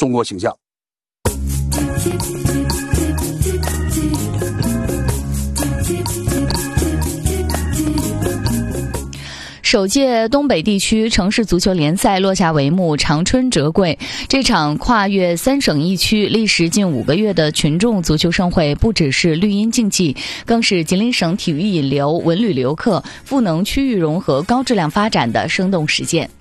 中国形象。 首届东北地区城市足球联赛落下帷幕，长春折桂。这场跨越3省1区、历时近5个月的群众足球盛会，不只是绿茵竞技，更是吉林省体育引流、文旅游客、赋能区域融合、高质量发展的生动实践。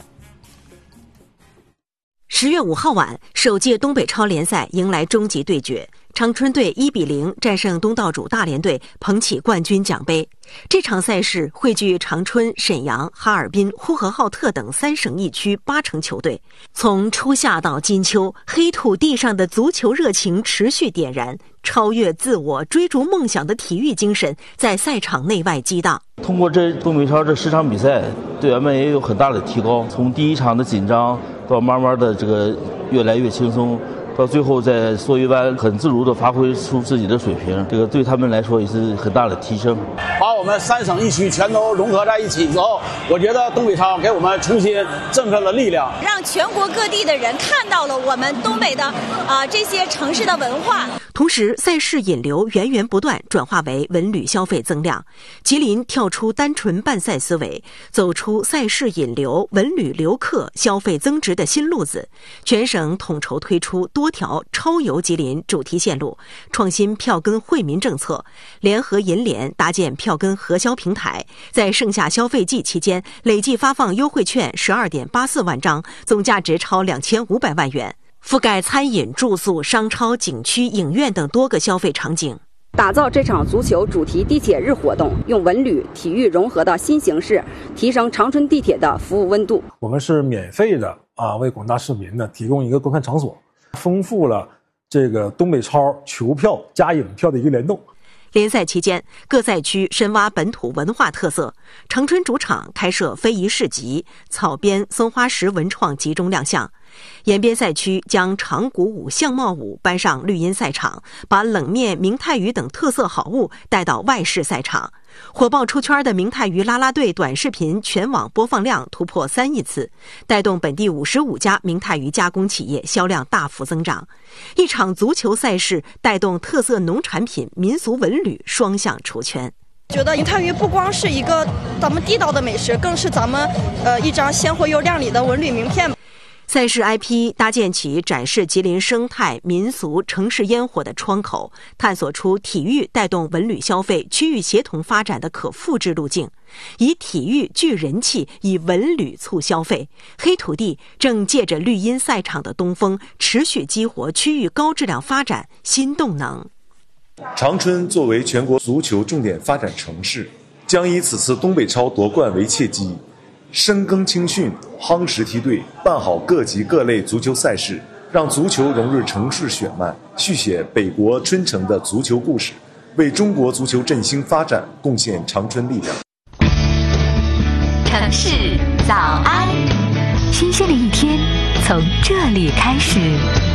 10月5号晚，首届东北超联赛迎来终极对决。长春队1-0战胜东道主大连队，捧起冠军奖杯。这场赛事汇聚长春、沈阳、哈尔滨、呼和浩特等3省1区8成球队。从初夏到金秋，黑土地上的足球热情持续点燃，超越自我、追逐梦想的体育精神在赛场内外激荡。 通过这东北超这10场比赛，队员们也有很大的提高，从第一场的紧张到慢慢的这个越来越轻松，到最后在梭鱼湾很自如地发挥出自己的水平，这个对他们来说也是很大的提升。 把我们3省1区全都融合在一起以后，我觉得东北超给我们重新振奋了力量， 让全国各地的人看到了我们东北的这些城市的文化。 同时，赛事引流源源不断，转化为文旅消费增量。吉林跳出单纯办赛思维，走出赛事引流、文旅留客、消费增值的新路子。全省统筹推出多条超游吉林主题线路，创新票根惠民政策，联合银联搭建票根核销平台，在盛夏消费季期间累计发放优惠券12.84万张，总价值超2500万元。覆盖餐饮、住宿、商超、景区、影院等多个消费场景， 打造这场足球主题地铁日活动，用文旅、体育融合的新形式，提升长春地铁的服务温度。 我们是免费的为广大市民呢提供一个观看场所，丰富了这个东北超球票加影票的一个联动。 联赛期间，各赛区深挖本土文化特色。长春主场开设非遗市集，草编松花石文创集中亮相。延边赛区将长鼓舞、相貌舞搬上绿茵赛场，把冷面、明太鱼等特色好物带到外市赛场。火爆出圈的明太鱼啦啦队短视频全网播放量突破3亿次，带动本地55家明太鱼加工企业销量大幅增长。一场足球赛事带动特色农产品、民俗文旅双向出圈。 觉得明太鱼不光是一个咱们地道的美食，更是咱们一张鲜活又亮丽的文旅名片。 赛事 IP 搭建起展示吉林生态、民俗、城市烟火的窗口，探索出体育带动文旅消费、区域协同发展的可复制路径。以体育聚人气，以文旅促消费。黑土地正借着绿茵赛场的东风，持续激活区域高质量发展新动能。 长春作为全国足球重点发展城市，将以此次东北超夺冠为契机，深耕青训，夯实梯队，办好各级各类足球赛事，让足球融入城市血脉，续写北国春城的足球故事，为中国足球振兴发展贡献长春力量。 城市早安，新鲜的一天从这里开始。